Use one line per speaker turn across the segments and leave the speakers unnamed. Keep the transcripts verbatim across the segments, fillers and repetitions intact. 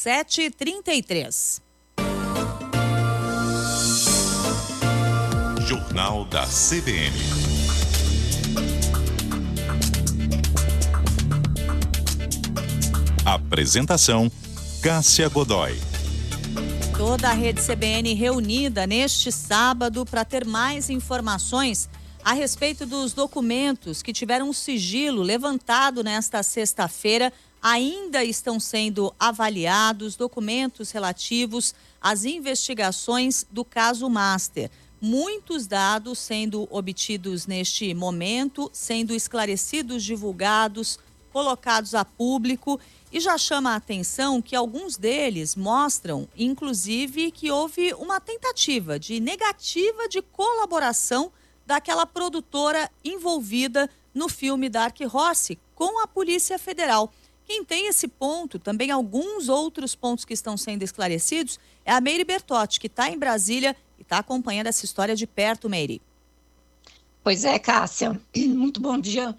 sete e trinta e três.
Jornal da C B N. Apresentação: Cássia Godoy.
Toda a rede C B N reunida neste sábado para ter mais informações a respeito dos documentos que tiveram um sigilo levantado nesta sexta-feira. Ainda estão sendo avaliados documentos relativos às investigações do caso Master. Muitos dados sendo obtidos neste momento, sendo esclarecidos, divulgados, colocados a público, e já chama a atenção que alguns deles mostram, inclusive, que houve uma tentativa de negativa de colaboração daquela produtora envolvida no filme Dark Horse com a Polícia Federal. Quem tem esse ponto, também alguns outros pontos que estão sendo esclarecidos, é a Meire Bertotti, que está em Brasília e está acompanhando essa história de perto, Meire.
Pois é, Cássia. Muito bom dia.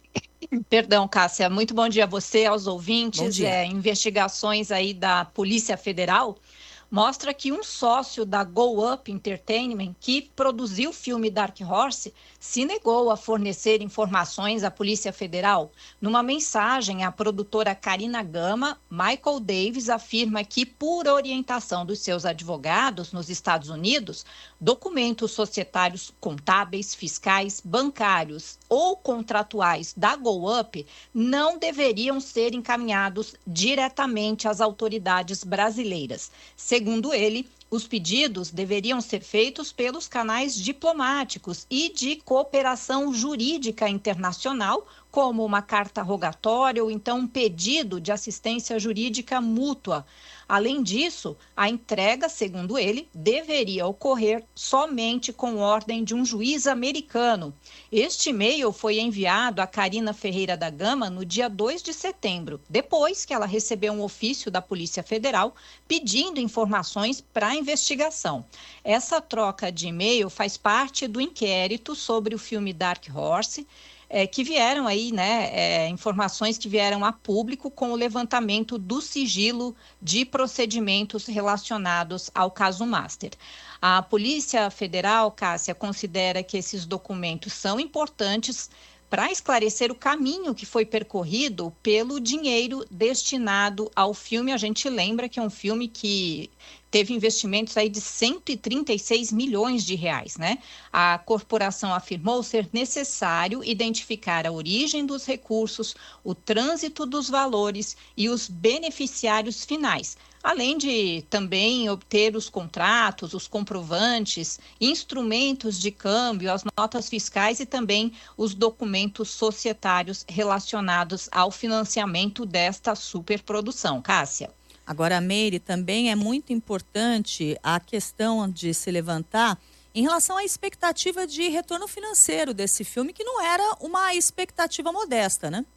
Perdão, Cássia. Muito bom dia a você, aos ouvintes.
Bom dia.
É, investigações aí da Polícia Federal mostra que um sócio da Go Up Entertainment, que produziu o filme Dark Horse, se negou a fornecer informações à Polícia Federal. Numa mensagem, a produtora Karina Gama, Michael Davis afirma que, por orientação dos seus advogados nos Estados Unidos, documentos societários contábeis, fiscais, bancários ou contratuais da Go Up não deveriam ser encaminhados diretamente às autoridades brasileiras. Segundo ele, os pedidos deveriam ser feitos pelos canais diplomáticos e de cooperação jurídica internacional, como uma carta rogatória ou então um pedido de assistência jurídica mútua. Além disso, a entrega, segundo ele, deveria ocorrer somente com ordem de um juiz americano. Este e-mail foi enviado a Karina Ferreira da Gama no dia dois de setembro, depois que ela recebeu um ofício da Polícia Federal pedindo informações para a investigação. Essa troca de e-mail faz parte do inquérito sobre o filme Dark Horse, É, que vieram aí, né, é, informações que vieram a público com o levantamento do sigilo de procedimentos relacionados ao caso Master. A Polícia Federal, Cássia, considera que esses documentos são importantes para esclarecer o caminho que foi percorrido pelo dinheiro destinado ao filme. A gente lembra que é um filme que teve investimentos aí de cento e trinta e seis milhões de reais, né? A corporação afirmou ser necessário identificar a origem dos recursos, o trânsito dos valores e os beneficiários finais, além de também obter os contratos, os comprovantes, instrumentos de câmbio, as notas fiscais e também os documentos societários relacionados ao financiamento desta superprodução. Cássia.
Agora, Meire, também é muito importante a questão de se levantar em relação à expectativa de retorno financeiro desse filme, que não era uma expectativa modesta, né?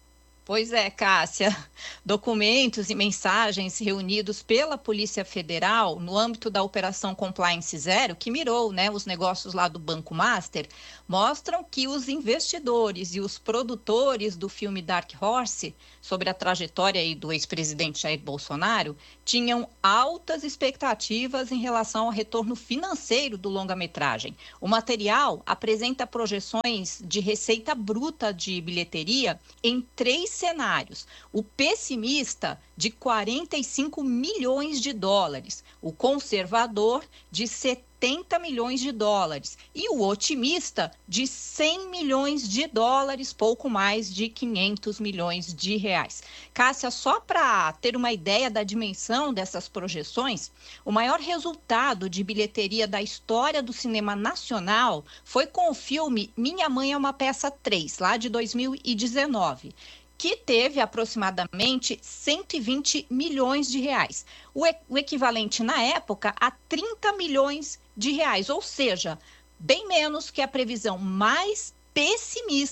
Pois é, Cássia. Documentos e mensagens reunidos pela Polícia Federal no âmbito da Operação Compliance Zero, que mirou, né, os negócios lá do Banco Master, mostram que os investidores e os produtores do filme Dark Horse, sobre a trajetória aí do ex-presidente Jair Bolsonaro, tinham altas expectativas em relação ao retorno financeiro do longa-metragem. O material apresenta projeções de receita bruta de bilheteria em três cenários: o pessimista de quarenta e cinco milhões de dólares, o conservador de setenta milhões de dólares e o otimista de cem milhões de dólares, pouco mais de quinhentos milhões de reais. Cássia, só para ter uma ideia da dimensão dessas projeções, o maior resultado de bilheteria da história do cinema nacional foi com o filme Minha Mãe é uma Peça três, lá de dois mil e dezenove. Que teve aproximadamente cento e vinte milhões de reais, o, e- o equivalente na época a trinta milhões de reais, ou seja, bem menos que a previsão mais pessimista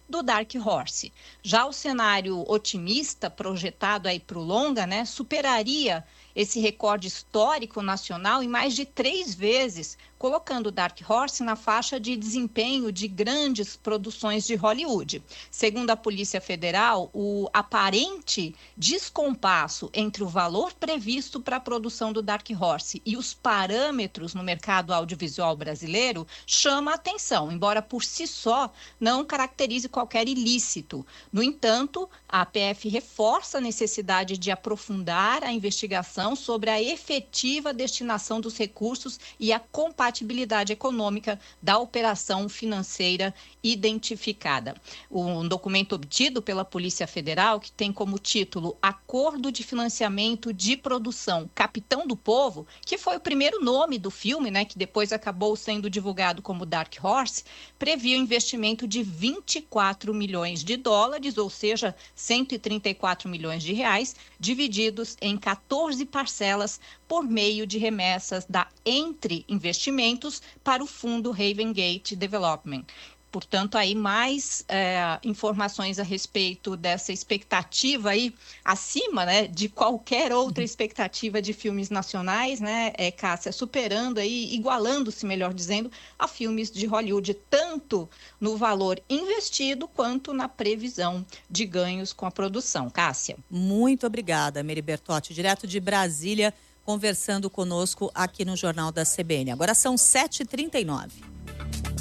do Dark Horse. Já o cenário otimista projetado aí para o longa, né, superaria esse recorde histórico nacional em mais de três vezes, colocando Dark Horse na faixa de desempenho de grandes produções de Hollywood. Segundo a Polícia Federal, o aparente descompasso entre o valor previsto para a produção do Dark Horse e os parâmetros no mercado audiovisual brasileiro chama a atenção, embora por si só não caracterize qualquer ilícito. No entanto, a A P F reforça a necessidade de aprofundar a investigação sobre a efetiva destinação dos recursos e a compatibilidade econômica da operação financeira identificada. Um documento obtido pela Polícia Federal, que tem como título Acordo de Financiamento de Produção Capitão do Povo, que foi o primeiro nome do filme, né, que depois acabou sendo divulgado como Dark Horse, previa um investimento de vinte e quatro milhões de dólares, ou seja, cento e trinta e quatro milhões de reais, divididos em quatorze parcelas por meio de remessas da Entre Investimentos para o fundo Haven Gate Development. Portanto, aí mais é, informações a respeito dessa expectativa aí, acima, né, de qualquer outra expectativa de filmes nacionais, né, é, Cássia, superando aí, igualando-se, melhor dizendo, a filmes de Hollywood, tanto no valor investido quanto na previsão de ganhos com a produção. Cássia.
Muito obrigada, Meri Bertotti, direto de Brasília, conversando conosco aqui no Jornal da C B N. Agora são sete e trinta e nove.